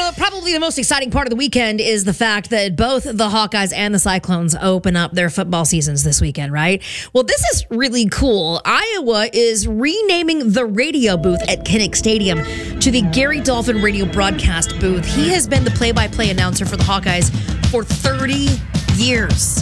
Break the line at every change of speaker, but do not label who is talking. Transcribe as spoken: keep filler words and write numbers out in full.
Well, probably the most exciting part of the weekend is the fact that both the Hawkeyes and the Cyclones open up their football seasons this weekend, right? Well, this is really cool. Iowa is renaming the radio booth at Kinnick Stadium to the Gary Dolphin Radio Broadcast Booth. He has been the play-by-play announcer for the Hawkeyes for thirty years.